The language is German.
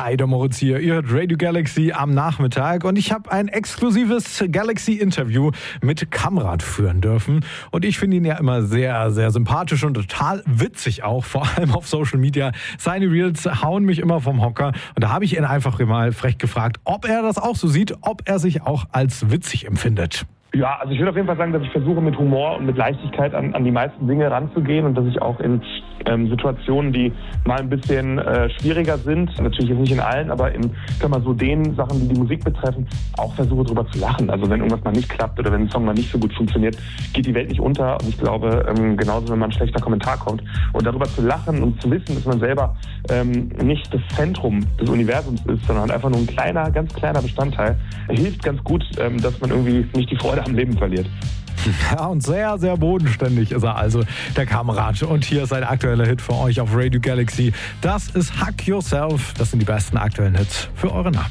Hi, der Moritz hier. Ihr hört Radio Galaxy am Nachmittag und ich habe ein exklusives Galaxy-Interview mit Kamrat führen dürfen. Und ich finde ihn ja immer sehr, sehr sympathisch und total witzig auch, vor allem auf Social Media. Seine Reels hauen mich immer vom Hocker. Und da habe ich ihn einfach mal frech gefragt, ob er das auch so sieht, ob er sich auch als witzig empfindet. Ja, also ich würde auf jeden Fall sagen, dass ich versuche mit Humor und mit Leichtigkeit an die meisten Dinge ranzugehen und dass ich auch in Situationen, die mal ein bisschen schwieriger sind, natürlich jetzt nicht in allen, aber in so den Sachen, die die Musik betreffen, auch versuche drüber zu lachen. Also wenn irgendwas mal nicht klappt oder wenn ein Song mal nicht so gut funktioniert, geht die Welt nicht unter. Und ich glaube, genauso wenn mal ein schlechter Kommentar kommt und darüber zu lachen und zu wissen, dass man selber nicht das Zentrum des Universums ist, sondern einfach nur ein ganz kleiner Bestandteil, hilft ganz gut, dass man irgendwie nicht die Freude am Leben verliert. Ja, und sehr, sehr bodenständig ist er also, der Kamrat. Und hier ist ein aktueller Hit für euch auf Radio Galaxy. Das ist Hug Yourself. Das sind die besten aktuellen Hits für eure Nachmittag.